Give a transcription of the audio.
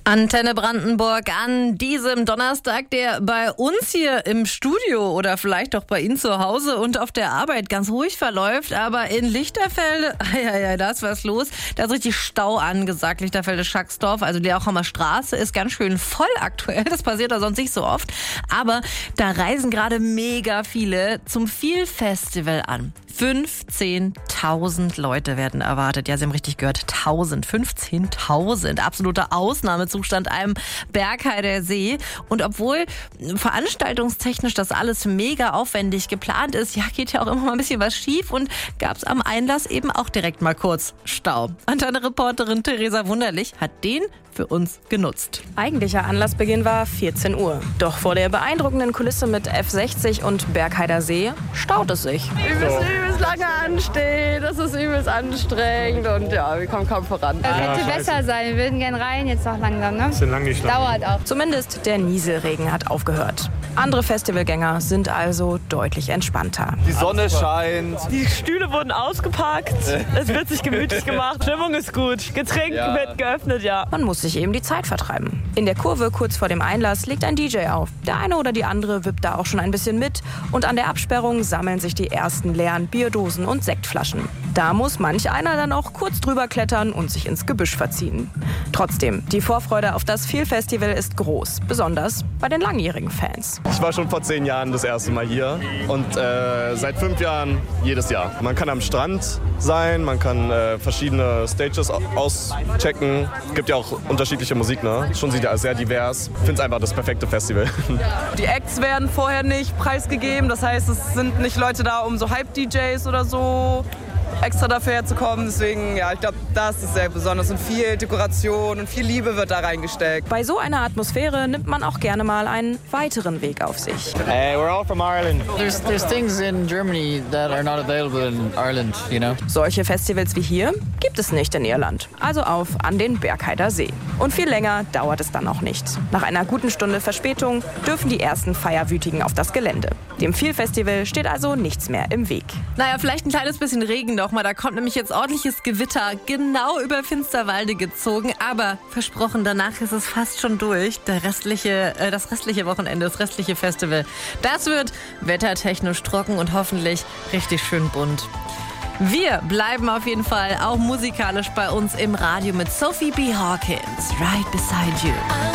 Antenne Brandenburg an diesem Donnerstag, der bei uns hier im Studio oder vielleicht auch bei Ihnen zu Hause und auf der Arbeit ganz ruhig verläuft. Aber in Lichterfelde, da ist was los. Da ist richtig Stau angesagt. Lichterfelde-Schacksdorf, also die Auchhammer Straße, ist ganz schön voll aktuell. Das passiert da sonst nicht so oft. Aber da reisen gerade mega viele zum Feel-Festival an. 15.000 Leute werden erwartet. Ja, Sie haben richtig gehört. 15.000. Absoluter Ausnahmezustand am Bergheider See. Und obwohl veranstaltungstechnisch das alles mega aufwendig geplant ist, ja, geht ja auch immer mal ein bisschen was schief und gab es am Einlass eben auch direkt mal kurz Stau. Antenne-Reporterin Theresa Wunderlich hat den für uns genutzt. Eigentlicher Anlassbeginn war 14 Uhr. Doch vor der beeindruckenden Kulisse mit F60 und Bergheider See staut es sich. Wir müssen übelst lange anstehen, das ist übelst anstrengend und ja, wir kommen kaum voran. Das hätte besser sein, wir würden gerne rein, jetzt noch langsam, ne? Ist lang nicht lang. Dauert auch. Zumindest der Nieselregen hat aufgehört. Andere Festivalgänger sind also deutlich entspannter. Die Sonne scheint. Die Stühle wurden ausgepackt, es wird sich gemütlich gemacht, Stimmung ist gut, Getränk wird geöffnet, ja. Man muss sich eben die Zeit vertreiben. In der Kurve kurz vor dem Einlass legt ein DJ auf. Der eine oder die andere wippt da auch schon ein bisschen mit und an der Absperrung sammeln sich die ersten leeren Bierdosen und Sektflaschen. Da muss manch einer dann auch kurz drüber klettern und sich ins Gebüsch verziehen. Trotzdem, die Vorfreude auf das Feel-Festival ist groß, besonders bei den langjährigen Fans. Ich war schon vor 10 Jahren das erste Mal hier und seit 5 Jahren jedes Jahr. Man kann am Strand sein, man kann verschiedene Stages auschecken. Es gibt ja auch unterschiedliche Musik, ne? Schon sehr divers. Ich finde es einfach das perfekte Festival. Die Acts werden vorher nicht preisgegeben, das heißt, es sind nicht Leute da, um so Hype-DJs oder so extra dafür herzukommen. Deswegen, ja, ich glaube, das ist sehr besonders und viel Dekoration und viel Liebe wird da reingesteckt. Bei so einer Atmosphäre nimmt man auch gerne mal einen weiteren Weg auf sich. We're all from Ireland. There's things in Germany that are not available in Ireland, you know. Solche Festivals wie hier gibt es nicht in Irland. Also auf an den Bergheider See. Und viel länger dauert es dann auch nicht. Nach einer guten Stunde Verspätung dürfen die ersten Feierwütigen auf das Gelände. Dem Feel-Festival steht also nichts mehr im Weg. Naja, vielleicht ein kleines bisschen Regen noch mal. Da kommt nämlich jetzt ordentliches Gewitter genau über Finsterwalde gezogen. Aber versprochen, danach ist es fast schon durch. Das restliche Wochenende, das restliche Festival. Das wird wettertechnisch trocken und hoffentlich richtig schön bunt. Wir bleiben auf jeden Fall auch musikalisch bei uns im Radio mit Sophie B. Hawkins. Right Beside You.